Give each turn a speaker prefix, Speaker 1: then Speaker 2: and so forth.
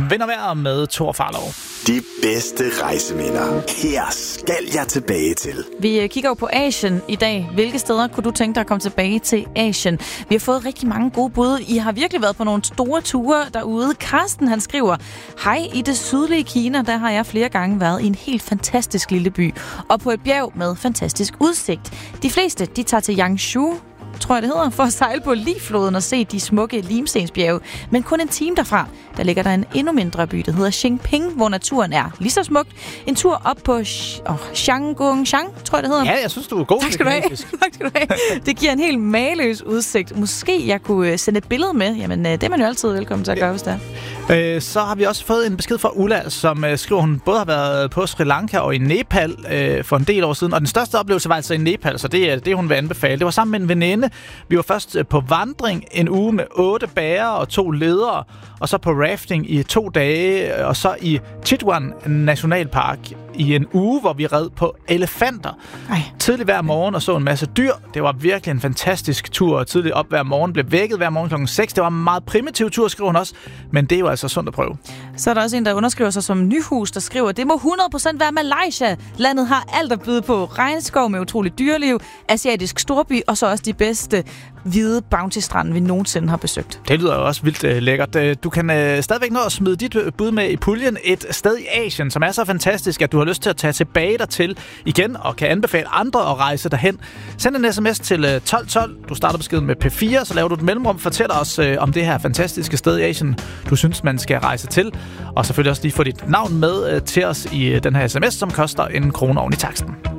Speaker 1: om vind og vejr med Thor Farlov.
Speaker 2: De bedste rejseminder. Her skal jeg tilbage til.
Speaker 3: Vi kigger jo på Asien i dag. Hvilke steder kunne du tænke dig at komme tilbage til Asien? Vi har fået rigtig mange gode bud. I har virkelig været på nogle store ture derude. Karsten, han skriver: hej, i det sydlige Kina, der har jeg flere gange været i en helt fantastisk lille by. Og på et bjerg med fantastisk udsigt. De fleste, de tager til Yangshu, tror jeg det hedder, for at sejle på Li-floden og se de smukke limstensbjerge. Men kun en time derfra, der ligger der en endnu mindre by, der hedder Xingping, hvor naturen er lige så smukt. En tur op på Shangguongshan, tror jeg det hedder.
Speaker 1: Ja, jeg synes, du er god.
Speaker 3: Tak skal du have. Tak skal du have. Det giver en helt mageløs udsigt. Måske jeg kunne sende et billede med. Jamen, det er man jo altid velkommen til at gøre, hvis det er.
Speaker 1: Så har vi også fået en besked fra Ulla, som skriver, hun både har været på Sri Lanka og i Nepal for en del år siden. Og den største oplevelse var altså i Nepal, så det er det, hun vil anbefale. Det var sammen med en veninde. Vi var først på vandring en uge med 8 bærere og 2 ledere, og så på rafting i 2 dage, og så i Chitwan Nationalpark i en uge, hvor vi red på elefanter. Tidligt hver morgen og så en masse dyr. Det var virkelig en fantastisk tur. Tidligt op hver morgen, blev vækket hver morgen klokken 6. Det var en meget primitiv tur, skriver hun også, men det er jo altså sundt at prøve.
Speaker 3: Så er der også en, der underskriver sig som Nyhus, der skriver: det må 100% være Malaysia. Landet har alt at byde på. Regnskov med utroligt dyreliv, asiatisk storby, og så også de bedste hvide bounty-strande, vi nogensinde har besøgt.
Speaker 1: Det lyder jo også vildt lækkert. Du kan stadigvæk nå at smide dit bud med i puljen. Et sted i Asien, som er så fantastisk, at du har lyst til at tage tilbage dertil igen og kan anbefale andre at rejse derhen. Send en sms til 1212. Du starter beskeden med P4, så laver du et mellemrum. Fortæl os om det her fantastiske sted i Asien, du synes, man skal rejse til. Og selvfølgelig også lige få dit navn med til os i den her sms, som koster 1 krone oven i taksten.